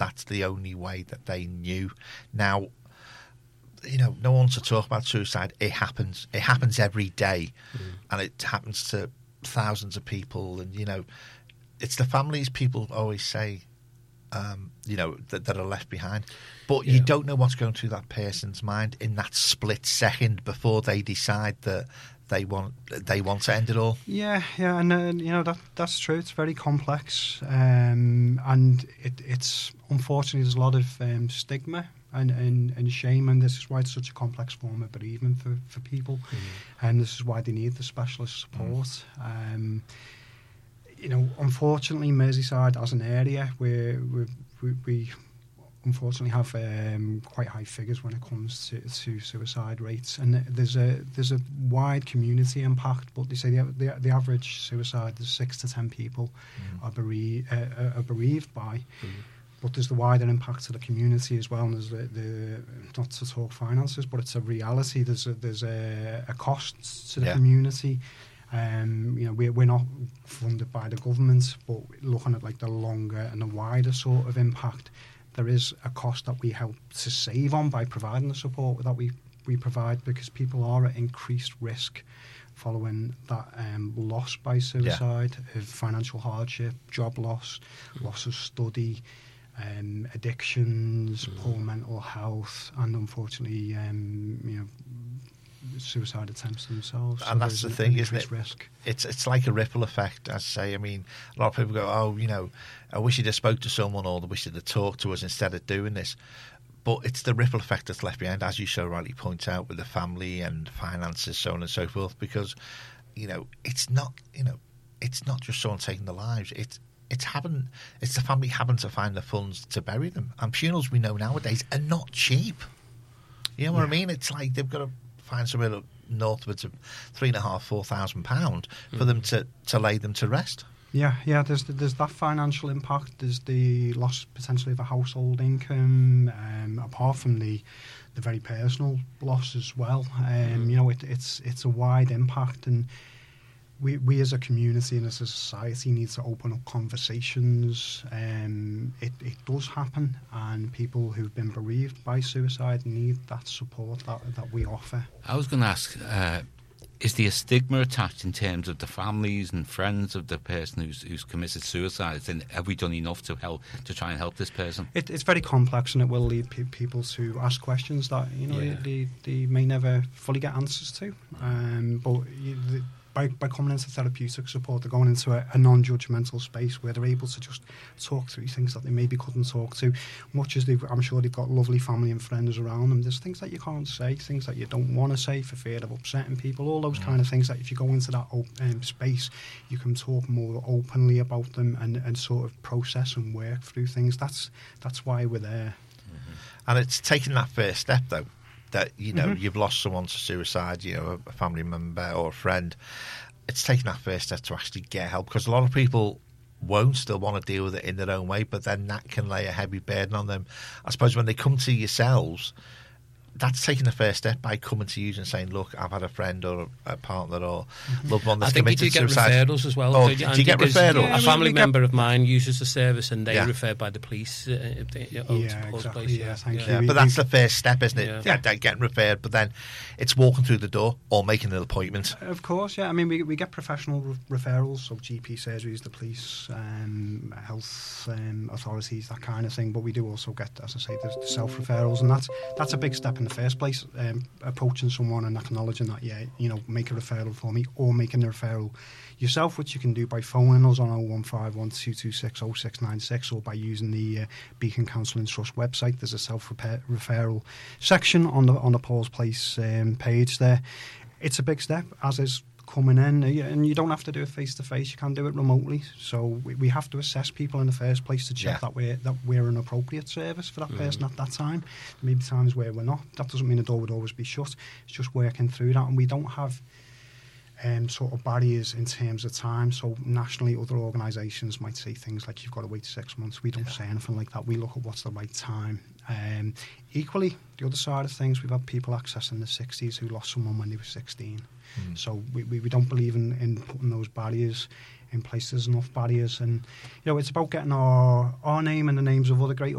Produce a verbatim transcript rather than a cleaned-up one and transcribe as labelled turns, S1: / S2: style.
S1: that's the only way that they knew. Now, you know, no one wants to talk about suicide. It happens. It happens every day, mm. and it happens to thousands of people. And, you know, it's the families people always say, um, you know, that, that are left behind. But yeah. you don't know what's going through that person's mind in that split second before they decide that they want they want to end it all.
S2: Yeah, yeah, and uh, you know that that's true. It's very complex, um, and it, it's unfortunately there's a lot of um, stigma and, and, and shame, and this is why it's such a complex form of bereavement for, for people, mm. and this is why they need the specialist support. Mm. Um, you know, unfortunately, Merseyside as an area, where we, we, we unfortunately have um, quite high figures when it comes to, to suicide rates, and there's a there's a wide community impact. But they say the the, the average suicide is six to ten people mm. are, bere- uh, are bereaved by. Mm. But there's the wider impact to the community as well, and there's the, the not to talk finances, but it's a reality. There's a, there's a, a cost to the yeah. community. Um, you know, we're, we're not funded by the government, but looking at like the longer and the wider sort of impact, there is a cost that we help to save on by providing the support that we, we provide, because people are at increased risk following that um, loss by suicide, yeah. of financial hardship, job loss, loss of study, um, addictions, mm. poor mental health, and unfortunately, um, you know, suicide attempts themselves.
S1: And so that's the thing, isn't it?
S2: Risk.
S1: It's it's like a ripple effect, as I say. I mean, a lot of people go, oh, you know, I wish you'd have spoke to someone, or I wish you'd have talked to us instead of doing this. But it's the ripple effect that's left behind, as you so rightly point out, with the family and finances, so on and so forth. Because, you know, it's not, you know, it's not just someone taking their lives. It's it's having, it's the family having to find the funds to bury them. And funerals, we know nowadays, are not cheap. You know what yeah. I mean? It's like they've got to find somewhere northwards of three and a half, four thousand pound for mm. them to, to lay them to rest.
S2: Yeah, yeah. There's there's that financial impact. There's the loss potentially of a household income. Um, apart from the the very personal loss as well. Um, mm. You know, it, it's it's a wide impact, and we we as a community and as a society need to open up conversations. Um, it it does happen, and people who've been bereaved by suicide need that support that that we offer.
S3: I was going to ask. Uh, Is there a stigma attached in terms of the families and friends of the person who's who's committed suicide? And have we done enough to help to try and help this person?
S2: It, it's very complex, and it will lead pe- people to ask questions that you know yeah. they, they may never fully get answers to. Um, but you, the, by by coming into therapeutic support, they're going into a, a non-judgmental space where they're able to just talk through things that they maybe couldn't talk to. Much as they've, I'm sure they've got lovely family and friends around them, there's things that you can't say, things that you don't want to say for fear of upsetting people, all those mm. kind of things that if you go into that um, space, you can talk more openly about them and, and sort of process and work through things. That's that's why we're there.
S1: Mm-hmm. And it's taking that first step, though. That, you know, mm-hmm. you've lost someone to suicide, you know, a family member or a friend. It's taking that first step to actually get help, because a lot of people won't still want to deal with it in their own way, but then that can lay a heavy burden on them. I suppose when they come to yourselves, that's taking the first step by coming to you and saying, look, I've had a friend or a partner or mm-hmm. loved one that's committed suicide.
S4: I think you do get referrals as well.
S1: Oh, do you get referrals?
S4: Yeah, a family member get... of mine uses the service and they yeah. referred by the police. Uh, if they, uh,
S2: yeah, exactly. Place, yeah, thank
S1: yeah.
S2: you.
S1: But that's the first step, isn't it? Yeah. yeah, getting referred, but then it's walking through the door or making an appointment.
S2: Of course, yeah. I mean, we we get professional re- referrals, so G P surgeries, the police, um, health um, authorities, that kind of thing. But we do also get, as I say, the, the self-referrals, and that's that's a big step in the first place. Um, approaching someone and acknowledging that, yeah, you know, make a referral for me, or making the referral yourself, which you can do by phoning us on oh one five one, two two six, oh six nine six, or by using the uh, Beacon Counselling Trust website. There's a self-referral section on the on the Paul's Place um, page there. It's a big step, as is coming in, and you don't have to do it face to face. You can do it remotely. So we, we have to assess people in the first place to check yeah. that we're that we're an appropriate service for that mm. person at that time. Maybe times where we're not. That doesn't mean the door would always be shut. It's just working through that, and we don't have um, sort of barriers in terms of time. So nationally, other organisations might say things like you've got to wait six months. We don't yeah. say anything like that. We look at what's the right time. Um, equally, the other side of things, we've had people accessing the sixties who lost someone when they were sixteen. Mm. So we, we, we don't believe in, in putting those barriers in place. There's enough barriers, and you know, it's about getting our our name and the names of other great